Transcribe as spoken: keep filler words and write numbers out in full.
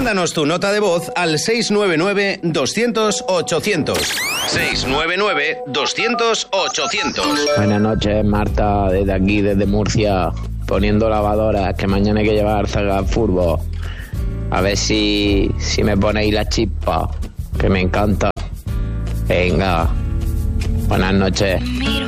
Mándanos tu nota de voz al seis nueve nueve, doscientos, ochocientos. seis nueve nueve, doscientos, ochocientos. Buenas noches, Marta, desde aquí, desde Murcia, poniendo lavadoras, que mañana hay que llevar Zaga al fútbol. A ver si, si me ponéis la chispa, que me encanta. Venga, buenas noches.